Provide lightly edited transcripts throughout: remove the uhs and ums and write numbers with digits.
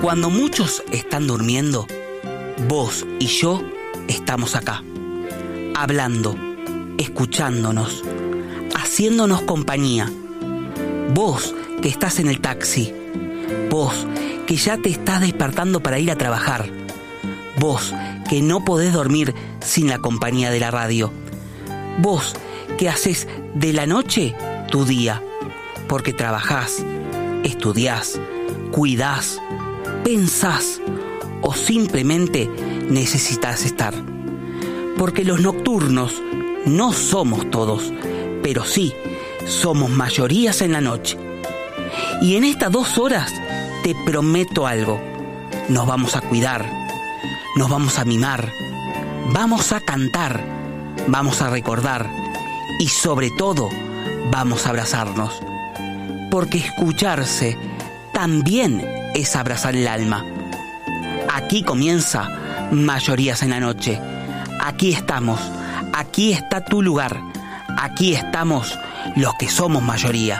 Cuando muchos están durmiendo, vos y yo estamos acá, hablando, escuchándonos, haciéndonos compañía. Vos que estás en el taxi, vos que ya te estás despertando para ir a trabajar, vos que no podés dormir sin la compañía de la radio, vos que haces de la noche tu día, porque trabajás, estudiás, cuidás, pensás o simplemente necesitas estar. Porque los nocturnos no somos todos, pero sí somos mayorías en la noche. Y en estas 2 horas te prometo algo: nos vamos a cuidar, nos vamos a mimar, vamos a cantar, vamos a recordar y sobre todo vamos a abrazarnos. Porque escucharse también es abrazar el alma. Aquí comienza Mayorías en la Noche. Aquí estamos, aquí está tu lugar, aquí estamos los que somos mayoría.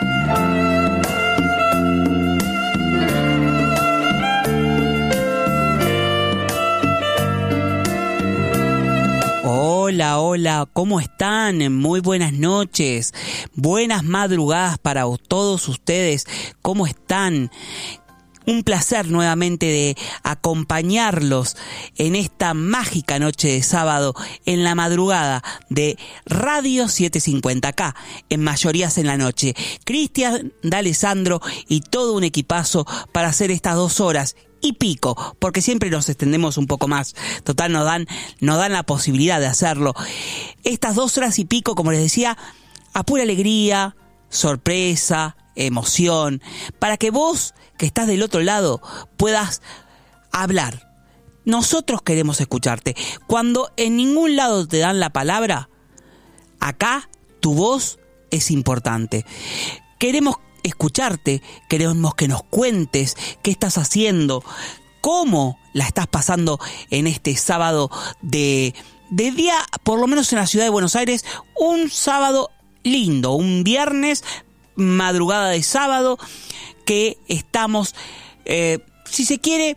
Hola, hola, ¿cómo están? Muy buenas noches, buenas madrugadas para todos ustedes. ¿Cómo están? Un placer nuevamente de acompañarlos en esta mágica noche de sábado en la madrugada de Radio 750 acá en Mayorías en la Noche. Cristian, D'Alessandro y todo un equipazo para hacer estas 2 horas y pico, porque siempre nos extendemos un poco más. Total, nos dan la posibilidad de hacerlo. Estas 2 horas y pico, como les decía, a pura alegría, sorpresa, emoción, para que vos que estás del otro lado puedas hablar. Nosotros queremos escucharte. Cuando en ningún lado te dan la palabra, acá tu voz es importante. Queremos escucharte, queremos que nos cuentes qué estás haciendo, cómo la estás pasando en este sábado de día, por lo menos en la ciudad de Buenos Aires, un sábado lindo, un viernes, madrugada de sábado, que estamos, si se quiere,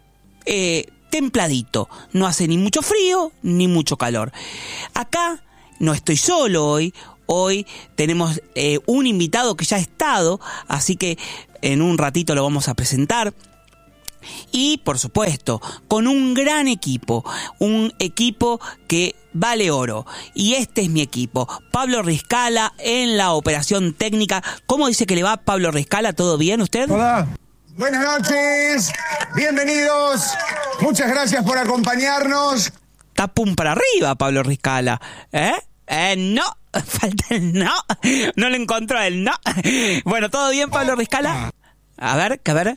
templadito. No hace ni mucho frío ni mucho calor. Acá no estoy solo hoy. Hoy tenemos un invitado que ya ha estado, así que en un ratito lo vamos a presentar. Y, por supuesto, con un gran equipo, un equipo que vale oro. Y este es mi equipo. Pablo Riscala en la operación técnica. ¿Cómo dice que le va, Pablo Riscala? ¿Todo bien usted? Hola. Buenas noches, bienvenidos. Muchas gracias por acompañarnos. Está pum para arriba, Pablo Riscala. No. Falta el no. No lo encontró el no. Bueno, ¿todo bien, Pablo Riscala? A ver.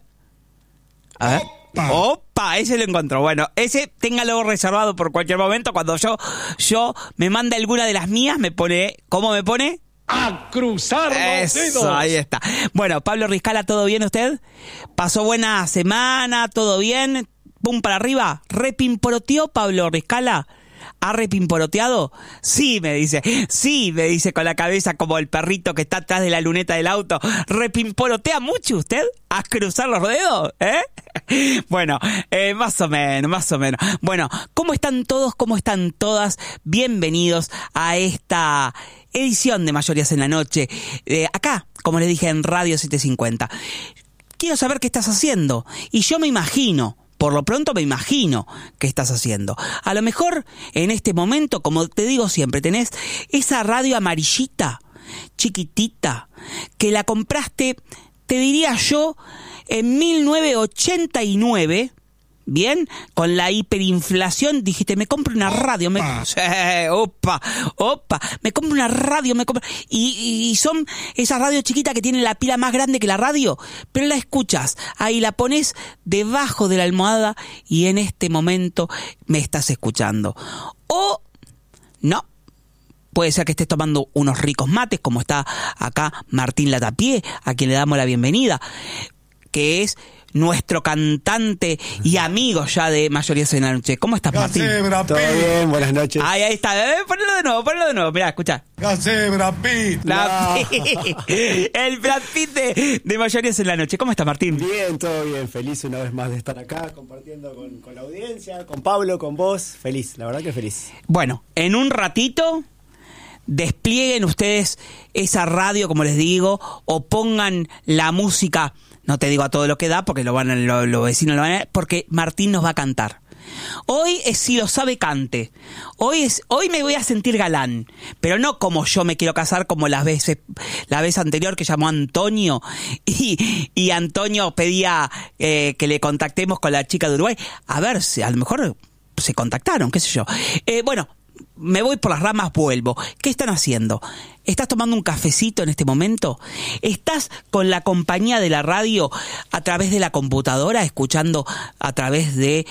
Opa, ese lo encontró. Bueno, ese téngalo reservado por cualquier momento. Cuando yo me manda alguna de las mías, me pone... ¿Cómo me pone? A cruzar los dedos. Ahí está. Bueno, Pablo Riscala, ¿todo bien usted? ¿Pasó buena semana? ¿Todo bien? ¿Pum para arriba? ¿Repimporoteó Pablo Riscala? ¿Ha repimporoteado? Sí, me dice con la cabeza como el perrito que está atrás de la luneta del auto. ¿Repimporotea mucho usted? ¿A cruzar los dedos? Bueno, más o menos. Bueno, ¿cómo están todos? ¿Cómo están todas? Bienvenidos a esta edición de Mayorías en la Noche. Acá, como les dije, en Radio 750. Quiero saber qué estás haciendo. Y yo me imagino... Por lo pronto me imagino qué estás haciendo. A lo mejor en este momento, como te digo siempre, tenés esa radio amarillita, chiquitita, que la compraste, te diría yo, en 1989, ¿bien? Con la hiperinflación dijiste, me compro una radio. Opa, me compro una radio, y son esas radios chiquitas que tienen la pila más grande que la radio, pero la escuchas, ahí la pones debajo de la almohada y en este momento me estás escuchando. O no. Puede ser que estés tomando unos ricos mates, como está acá Martín Latapié, a quien le damos la bienvenida. que es nuestro cantante y amigo ya de Mayorías en la Noche. ¿Cómo estás, Martín? Todo bien, buenas noches. Ahí está. Ponelo de nuevo. Mirá, escuchá. Brad Pitt. El Brad Pitt de Mayorías en la Noche. ¿Cómo estás, Martín? Bien, todo bien. Feliz una vez más de estar acá compartiendo con la audiencia, con Pablo, con vos. Feliz, la verdad que feliz. Bueno, en un ratito desplieguen ustedes esa radio, como les digo, o pongan la música. No te digo a todo lo que da, porque los vecinos lo van a ver, porque Martín nos va a cantar. Hoy es si lo sabe cante. Hoy me voy a sentir galán, pero no como yo me quiero casar, como la vez anterior que llamó Antonio y Antonio pedía que le contactemos con la chica de Uruguay. A ver si a lo mejor se contactaron, qué sé yo. Bueno, me voy por las ramas, vuelvo. ¿Qué están haciendo? ¿Estás tomando un cafecito en este momento? ¿Estás con la compañía de la radio a través de la computadora, escuchando a través de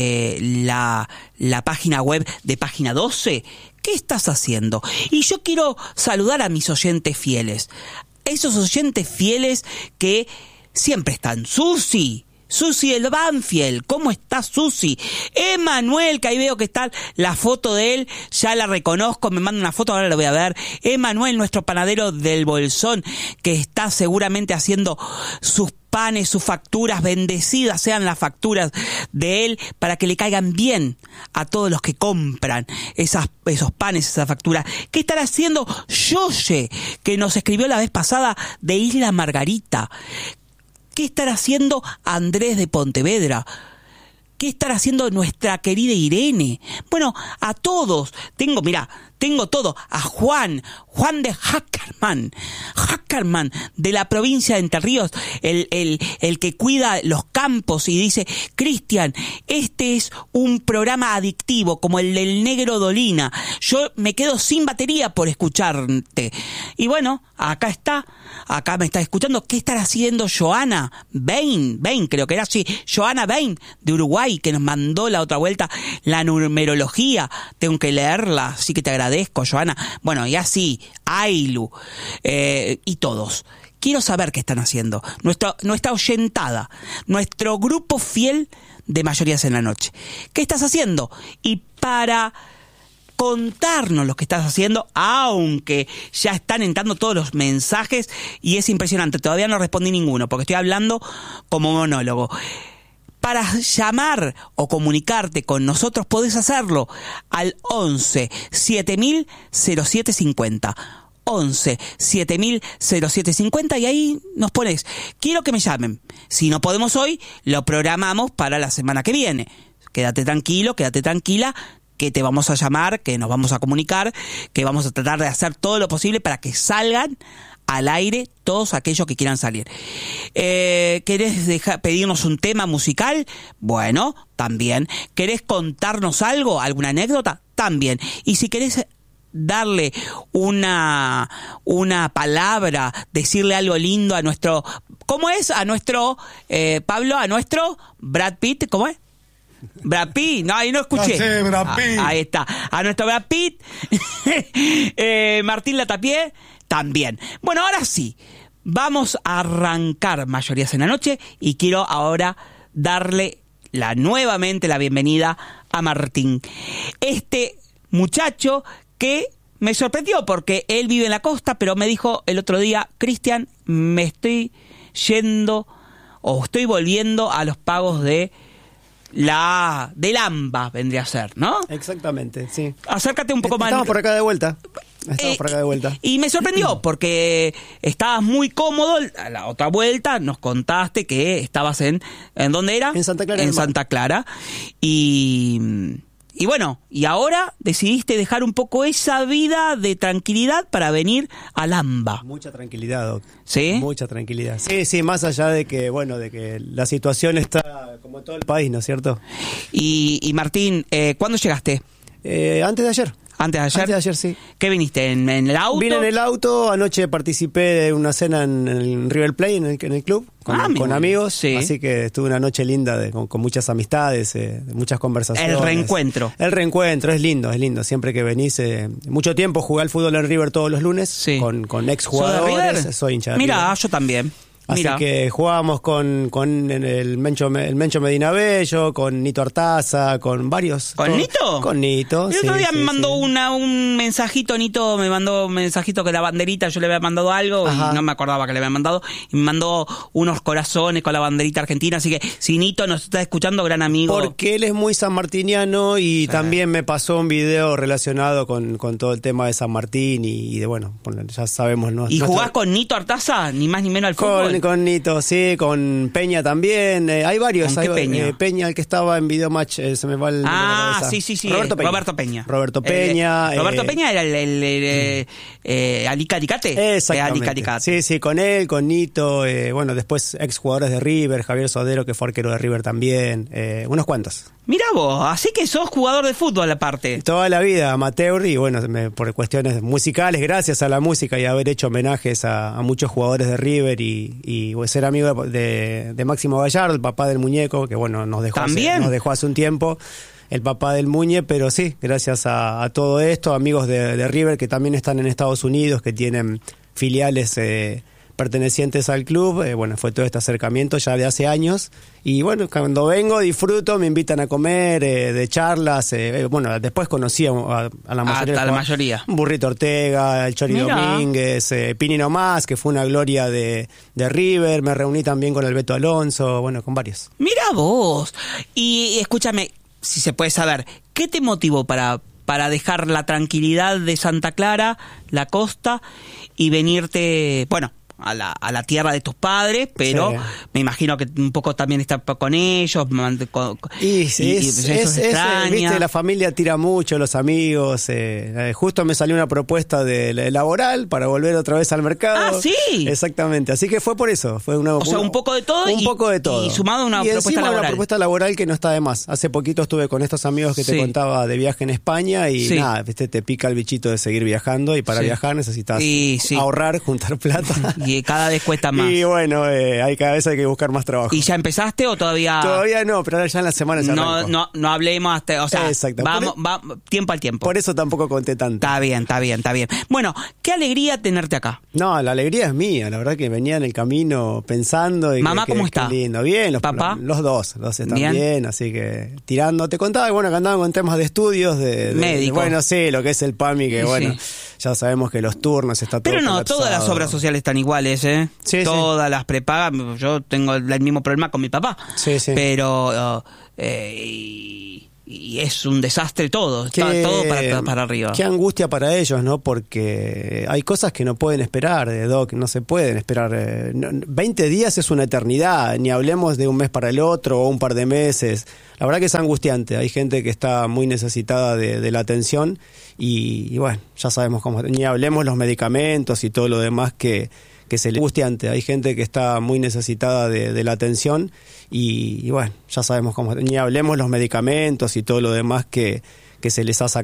la página web de Página 12? ¿Qué estás haciendo? Y yo quiero saludar a mis oyentes fieles. Esos oyentes fieles que siempre están. Susi el Banfield, ¿cómo está Susi? Emanuel, que ahí veo que está la foto de él, ya la reconozco, me manda una foto, ahora la voy a ver. Emanuel, nuestro panadero del Bolsón, que está seguramente haciendo sus panes, sus facturas, bendecidas sean las facturas de él, para que le caigan bien a todos los que compran esos panes, esas facturas. ¿Qué estará haciendo Yoye, que nos escribió la vez pasada de Isla Margarita? ¿Qué estará haciendo Andrés de Pontevedra? ¿Qué estará haciendo nuestra querida Irene? Bueno, a todos. Tengo todo. A Juan de Hackerman, de la provincia de Entre Ríos, el que cuida los campos y dice: Cristian, este es un programa adictivo como el del Negro Dolina. Yo me quedo sin batería por escucharte. Y bueno, acá me está escuchando. ¿Qué estará haciendo Joana Bain, creo que era así, Joana Bain de Uruguay, que nos mandó la otra vuelta la numerología? Tengo que leerla, así que te agradezco, Joana. Bueno, y así, Ailu, y todos. Quiero saber qué están haciendo. Nuestra oyentada, nuestro grupo fiel de Mayorías en la Noche. ¿Qué estás haciendo? Y para contarnos lo que estás haciendo, aunque ya están entrando todos los mensajes y es impresionante, todavía no respondí ninguno porque estoy hablando como monólogo. Para llamar o comunicarte con nosotros podés hacerlo al 11 7000 0750. 11 7000 0750 y ahí nos pones: quiero que me llamen. Si no podemos hoy, lo programamos para la semana que viene. Quédate tranquilo, quédate tranquila, que te vamos a llamar, que nos vamos a comunicar, que vamos a tratar de hacer todo lo posible para que salgan al aire todos aquellos que quieran salir. ¿Querés pedirnos un tema musical? Bueno, también. ¿Querés contarnos algo, alguna anécdota? También. Y si querés darle una palabra, decirle algo lindo a nuestro... ¿Cómo es? A nuestro... Pablo, a nuestro Brad Pitt, ¿cómo es? Brad Pitt, no, ahí no escuché. Ya sé, Brad Pitt. Ahí está. A nuestro Brad Pitt, Martín Latapié, también. Bueno, ahora sí, vamos a arrancar Mayorías en la Noche y quiero ahora darle nuevamente la bienvenida a Martín. Este muchacho que me sorprendió porque él vive en la costa, pero me dijo el otro día: Cristian, me estoy yendo o estoy volviendo a los pagos del AMBA, vendría a ser, ¿no? Exactamente, sí. Acércate un poco más. Estamos por acá de vuelta. Y me sorprendió porque estabas muy cómodo. A la otra vuelta nos contaste que estabas ¿en dónde era? En Santa Clara. En Santa Clara. Y bueno, y ahora decidiste dejar un poco esa vida de tranquilidad para venir al AMBA. Mucha tranquilidad, Doc. ¿Sí? Mucha tranquilidad. Sí, más allá de que, de que la situación está como en todo el país, ¿no es cierto? Y Martín, ¿cuándo llegaste? Antes de ayer. ¿Antes de ayer? Antes de ayer, sí. ¿Qué viniste? ¿En el auto? Vine en el auto. Anoche participé de una cena en el River Plate, en el club, con amigos. Sí. Así que estuve una noche linda con muchas amistades, muchas conversaciones. El reencuentro. El reencuentro, es lindo. Siempre que venís. Mucho tiempo jugué al fútbol en River todos los lunes, sí, con ex jugadores. ¿Sos de River? Soy hincha de Mira, River. yo también. Así Mira. que jugábamos con el Mencho Medina Bello, con Nito Artaza, con varios. ¿Con Nito? Con Nito. El otro día me mandó un mensajito, Nito me mandó un mensajito que la banderita, yo le había mandado algo. Ajá. Y no me acordaba que le había mandado. Y me mandó unos corazones con la banderita argentina. Así que si Nito nos está escuchando, gran amigo. Porque él es muy sanmartiniano y también me pasó un video relacionado con todo el tema de San Martín y de, bueno, ya sabemos. ¿no? ¿Y jugás con Nito Artaza? Ni más ni menos al fútbol. Con Nito, sí, con Peña también. Hay varios. ¿Con qué Peña? Peña, el que estaba en Videomatch, se me va el nombre de la cabeza. Sí. Roberto Peña. Roberto Peña. Roberto Peña era el Alicate. Exactamente. Sí, con él, con Nito. Bueno, después exjugadores de River, Javier Sodero, que fue arquero de River también. Unos cuantos. Mirá vos, así que sos jugador de fútbol aparte. Toda la vida, amateur, y bueno, por cuestiones musicales, gracias a la música y haber hecho homenajes a muchos jugadores de River y ser amigo de Máximo Gallardo, el papá del muñeco, que bueno, nos dejó hace un tiempo, el papá del Muñe, pero sí, gracias a todo esto, amigos de River que también están en Estados Unidos, que tienen filiales pertenecientes al club, bueno, fue todo este acercamiento ya de hace años, y bueno, cuando vengo disfruto, me invitan a comer, de charlas, bueno, después conocí a la mayoría. Hasta la mayoría. Burrito Ortega, el Chori Domínguez, Pini Nomás, que fue una gloria de River, me reuní también con el Beto Alonso, bueno, con varios. Mira vos, y escúchame, si se puede saber, ¿qué te motivó para dejar la tranquilidad de Santa Clara, la costa, y venirte, bueno, a la tierra de tus padres, pero sí, me imagino que un poco también estar con ellos, viste, la familia tira mucho, los amigos, justo me salió una propuesta laboral para volver otra vez al mercado. Ah, sí. Exactamente, así que fue por eso, fue un poco de todo. Un poco de todo. Y sumado a una propuesta laboral. Una propuesta laboral que no está de más. Hace poquito estuve con estos amigos que te contaba de viaje en España y nada, viste, te pica el bichito de seguir viajando y para viajar necesitas ahorrar, juntar plata. Y cada vez cuesta más. Y bueno, cada vez hay que buscar más trabajo. ¿Y ya empezaste o todavía? Todavía no, pero ahora ya en la semana ya arranco. No hablemos hasta, o sea, vamos tiempo al tiempo. Por eso tampoco conté tanto. Está bien. Bueno, qué alegría tenerte acá. No, la alegría es mía, la verdad que venía en el camino pensando. Y ¿Mamá cómo está? Qué lindo, bien. ¿Papá? Los dos están bien, así que tirando. Te contaba que andaban con temas de estudios, médico. Bueno, sí, lo que es el PAMI, que bueno, ya sabemos que los turnos está todo Pero no, colapsado. todas las obras sociales están iguales, ¿eh? Sí, todas las prepagas. Yo tengo el mismo problema con mi papá. Sí. Pero y es un desastre todo. Está todo para arriba. Qué angustia para ellos, ¿no? Porque hay cosas que no pueden esperar, Doc, no se pueden esperar. 20 días es una eternidad, ni hablemos de un mes para el otro o un par de meses. La verdad que es angustiante. Hay gente que está muy necesitada de la atención y bueno, ya sabemos cómo. Ni hablemos los medicamentos y todo lo demás que se le angustiante. Hay gente que está muy necesitada de la atención y bueno, ya sabemos cómo. Ni hablemos los medicamentos y todo lo demás que se les ha sacado.